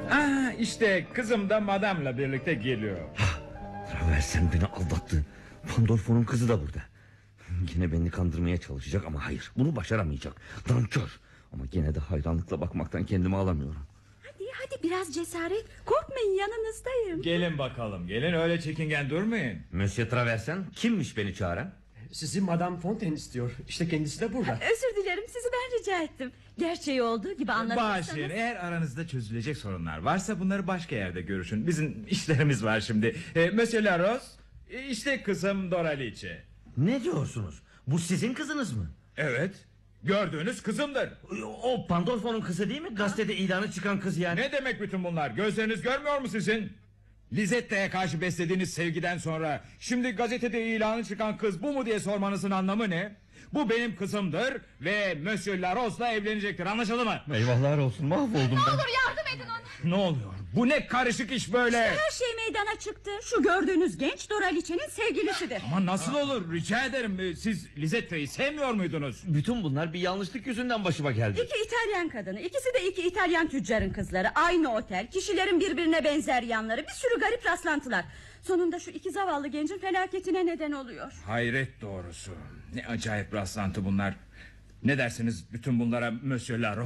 İşte kızım da madamla birlikte geliyor. Traversen beni aldattı. Pandolfo'nun kızı da burada. Yine beni kandırmaya çalışacak ama hayır, bunu başaramayacak. Nankör. Ama gene de hayranlıkla bakmaktan kendimi alamıyorum. Hadi biraz cesaret. Korkmayın, yanınızdayım. Gelin bakalım, gelin, öyle çekingen durmayın. Monsieur Traversen, kimmiş beni çağıran? Sizi Madame Fontaine istiyor. İşte kendisi de burada. Özür dilerim, sizi ben rica ettim. Gerçeği olduğu gibi anlatırsanız. Bağışlayın, eğer aranızda çözülecek sorunlar varsa bunları başka yerde görüşün. Bizim işlerimiz var şimdi. Monsieur Laros, işte kızım Doralice. Ne diyorsunuz? Bu sizin kızınız mı? Evet, gördüğünüz kızımdır. O Pandolfo'nun kızı değil mi? Gazetede ilanı çıkan kız yani. Ne demek bütün bunlar? Gözleriniz görmüyor mu sizin? Lizette'ye karşı beslediğiniz sevgiden sonra şimdi gazetede ilanı çıkan kız bu mu diye sormanızın anlamı ne? Bu benim kızımdır ve Monsieur Laros'la evlenecektir, anlaşıldı mı? Eyvahlar olsun, mahvoldum ben. Ne olur yardım edin ona. Ne oluyor? Bu ne karışık iş böyle? Her şey meydana çıktı. Şu gördüğünüz genç Doralice'nin sevgilisidir. Ama nasıl olur? Rica ederim. Siz Lizette'yi sevmiyor muydunuz? Bütün bunlar bir yanlışlık yüzünden başıma geldi. İki İtalyan kadını, ikisi de iki İtalyan tüccarın kızları. Aynı otel, kişilerin birbirine benzer yanları, bir sürü garip rastlantılar. Sonunda şu iki zavallı gencin felaketine neden oluyor. Hayret doğrusu. Ne acayip rastlantı bunlar. Ne dersiniz bütün bunlara Monsieur Laros?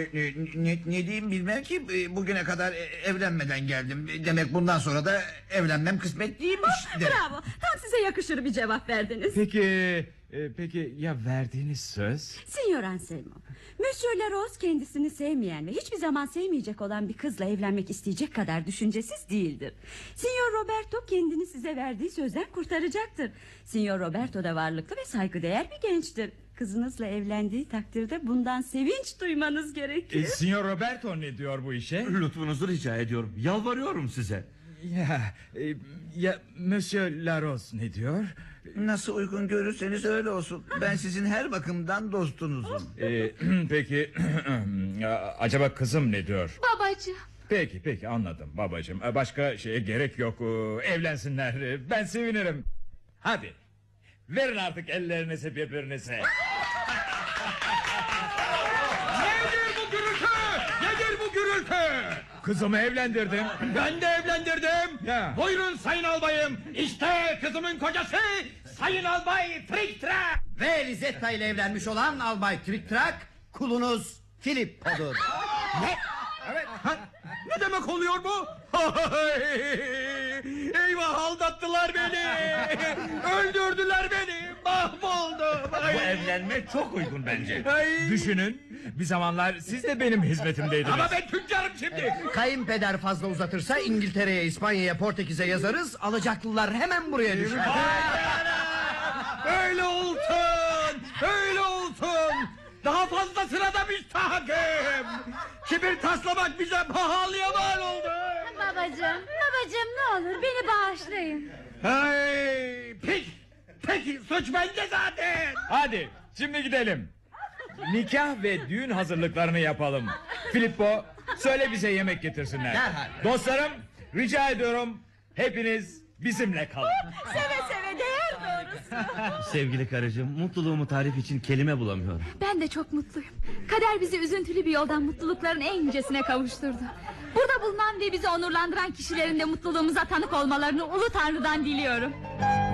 Ne diyeyim bilmem ki, bugüne kadar evlenmeden geldim. Demek bundan sonra da evlenmem kısmet değilmiş. Bravo, tam size yakışır bir cevap verdiniz. Peki ya verdiğiniz söz? Signor Anselmo, Monsieur Laros kendisini sevmeyen ve hiçbir zaman sevmeyecek olan bir kızla evlenmek isteyecek kadar düşüncesiz değildir. Signor Roberto kendini size verdiği sözden kurtaracaktır. Signor Roberto da varlıklı ve saygıdeğer bir gençtir. Kızınızla evlendiği takdirde bundan sevinç duymanız gerekir. Signor Roberto ne diyor bu işe? Lütfunuzu rica ediyorum, yalvarıyorum size. Ya Monsieur Laros ne diyor? Nasıl uygun görürseniz öyle olsun. Ben sizin her bakımdan dostunuzum. Peki acaba kızım ne diyor? Babacığım. Peki anladım babacığım. Başka şeye gerek yok. Evlensinler. Ben sevinirim. Hadi. Verin artık ellerinizi birbirinize. Nedir bu gürültü? Kızımı evlendirdim. Ben de evlendirdim. Ya. Buyurun sayın albayım. İşte kızımın kocası Sayın Albay Trick-Track. Ve Lisetta ile evlenmiş olan Albay Trick-Track kulunuz Filippo'dur. Ne? Evet. Ne demek oluyor bu? Eyvah, aldattılar beni. Öldürdüler beni. Mahvoldum. Bu evlenme çok uygun bence. Düşünün, bir zamanlar siz de benim hizmetimdeydiniz. Ama ben tüccarım şimdi. Kayınpeder fazla uzatırsa İngiltere'ye, İspanya'ya, Portekiz'e yazarız. Alacaklılar hemen buraya düşer. Öyle olsun. Öyle olsun. Daha fazlasına da müstahakım. Kibir taslamak bize pahalıya mal oldu. Babacığım ne olur beni bağışlayın. Hey, peki suç bende zaten. Hadi şimdi gidelim. Nikah ve düğün hazırlıklarını yapalım. Filippo, söyle bize yemek getirsinler. Dostlarım, rica ediyorum, hepiniz bizimle kalın. Seve değer doğrusu. Sevgili karıcığım, mutluluğumu tarif için kelime bulamıyorum. Ben de çok mutluyum. Kader bizi üzüntülü bir yoldan mutlulukların en yücesine kavuşturdu. Burada bulunan ve bizi onurlandıran kişilerin de mutluluğumuza tanık olmalarını Ulu Tanrı'dan diliyorum.